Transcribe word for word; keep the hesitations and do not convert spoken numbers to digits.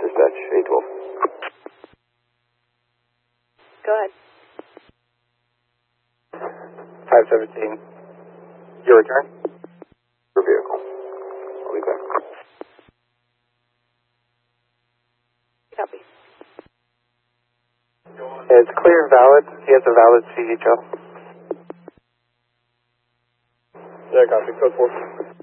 dispatch, eight twelve. Go ahead. five seventeen. Your return? Your vehicle. I'll be back. Copy. It's clear and valid. He has a valid C H L. Yeah, copy. Code four.